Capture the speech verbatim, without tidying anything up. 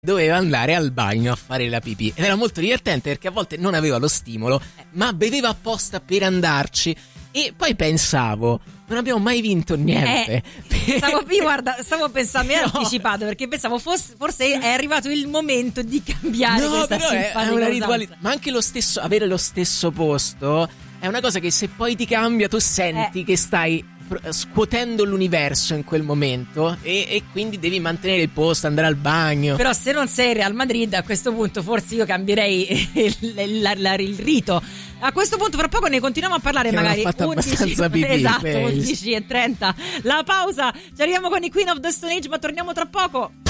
doveva andare al bagno a fare la pipì ed era molto divertente perché a volte non aveva lo stimolo ma beveva apposta per andarci e poi pensavo non abbiamo mai vinto niente. Eh, stavo, io guarda, stavo pensando, mi ero No. anticipato perché pensavo fosse, forse è arrivato il momento di cambiare No, questa però è, simpatica è una usanza. ritualità. Ma anche lo stesso, avere lo stesso posto è una cosa che se poi ti cambia tu senti Eh. che stai pro- scuotendo l'universo in quel momento e, e quindi devi mantenere il posto, andare al bagno. Però se non sei Real Madrid a questo punto forse io cambierei il, la- la- il rito. A questo punto fra poco ne continuiamo a parlare, Che non magari ha fatto undici, abbastanza pipì, esatto, Pace. undici e trenta la pausa, ci arriviamo con i Queen of the Stone Age ma torniamo tra poco.